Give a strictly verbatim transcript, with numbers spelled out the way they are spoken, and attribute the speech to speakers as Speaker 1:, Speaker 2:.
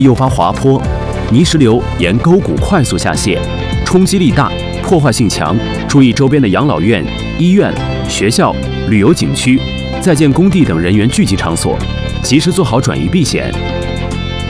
Speaker 1: 诱发滑坡，泥石流沿沟谷快速下泄，冲击力大，破坏性强。注意周边的养老院、医院、学校、旅游景区、在建工地等人员聚集场所，及时做好转移避险。